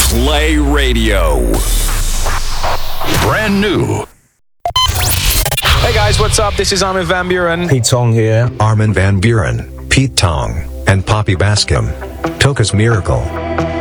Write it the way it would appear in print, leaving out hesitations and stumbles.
Play Radio. Brand new. Hey guys, what's up? This is Armin van Buuren. Pete Tong here. Armin van Buuren, Pete Tong, and Poppy Bascom. Toca's Miracle.